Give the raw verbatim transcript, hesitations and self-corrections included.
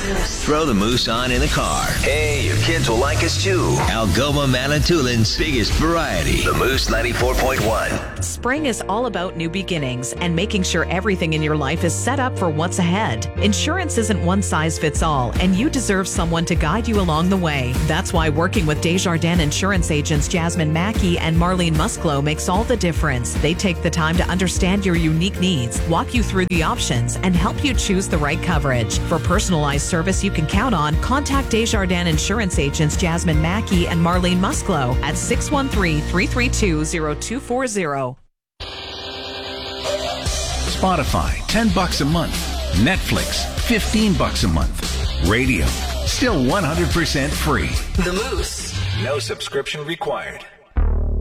Throw the Moose on in the car. Hey, your kids will like us too. Algoma Manitoulин's biggest variety. The Moose ninety-four point one. Spring is all about new beginnings and making sure everything in your life is set up for what's ahead. Insurance isn't one size fits all, and you deserve someone to guide you along the way. That's why working with Desjardins insurance agents Jasmine Mackey and Marlene Musclo makes all the difference. They take the time to understand your unique needs, walk you through the options, and help you choose the right coverage. For personalized service you can count on, contact Desjardins insurance agents Jasmine Mackey and Marlene Musclo at six one three, three three two, zero two four zero. Spotify, ten bucks a month. Netflix, fifteen bucks a month. Radio, still one hundred percent free. The Moose. No subscription required.